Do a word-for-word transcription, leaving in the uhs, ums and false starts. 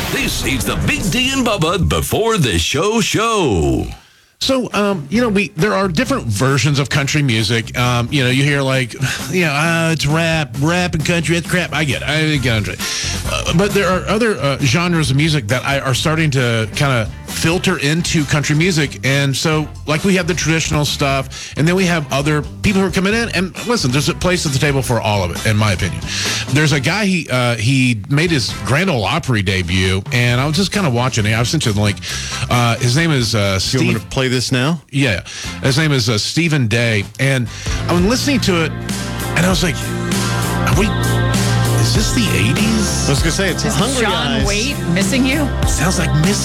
This is the Big D and Bubba before the show show. So, um, you know, we there are different versions of country music. Um, you know, you hear like, you know, uh, it's rap, rap and country, it's crap. I get it. I get it. Uh, but there are other uh, genres of music that I, are starting to kind of filter into country music. And so, like, we have the traditional stuff, and then we have other people who are coming in. And listen, there's a place at the table for all of it, in my opinion. There's a guy, he uh, he made his Grand Ole Opry debut, and I was just kind of watching it. I was sent you the link. Uh, his name is uh, Steve. You want to play this now? Yeah. His name is uh, Stephen Day. And I was listening to it, and I was like, are we, is this the eighties? I was going to say, it's Is Hungry John Eyes. Waite missing you? Sounds like Missing